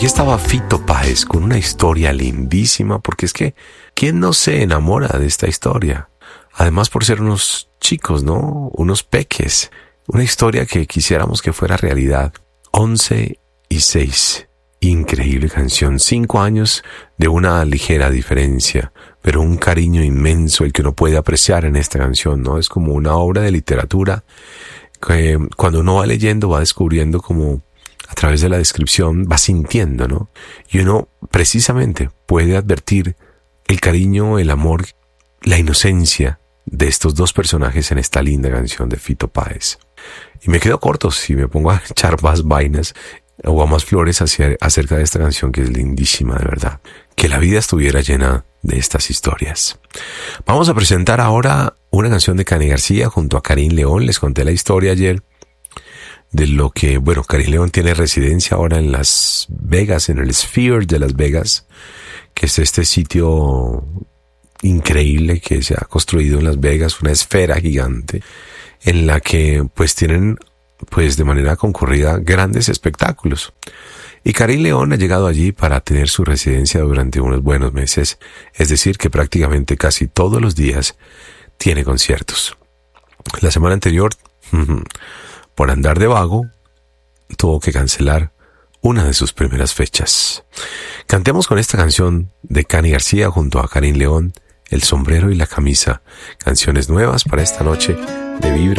Aquí estaba Fito Páez con una historia lindísima, porque es que, ¿quién no se enamora de esta historia? Además por ser unos chicos, ¿no? Unos peques. Una historia que quisiéramos que fuera realidad. 11 y 6. Increíble canción. 5 años de una ligera diferencia, pero un cariño inmenso el que uno puede apreciar en esta canción, ¿no? Es como una obra de literatura que cuando uno va leyendo va descubriendo como a través de la descripción va sintiendo, ¿no? Y uno precisamente puede advertir el cariño, el amor, la inocencia de estos dos personajes en esta linda canción de Fito Páez. Y me quedo corto si me pongo a echar más vainas o a más flores acerca de esta canción que es lindísima, de verdad. Que la vida estuviera llena de estas historias. Vamos a presentar ahora una canción de Cani García junto a Karim León. Les conté la historia ayer de lo que, bueno, Karim León tiene residencia ahora en Las Vegas, en el Sphere de Las Vegas, que es este sitio increíble que se ha construido en Las Vegas, una esfera gigante en la que pues tienen pues de manera concurrida grandes espectáculos. Y Karim León ha llegado allí para tener su residencia durante unos buenos meses, es decir que prácticamente casi todos los días tiene conciertos. La semana anterior, por andar de vago, tuvo que cancelar una de sus primeras fechas. Cantemos con esta canción de Cani García junto a Karim León, El sombrero y la camisa, canciones nuevas para esta noche de Vibra.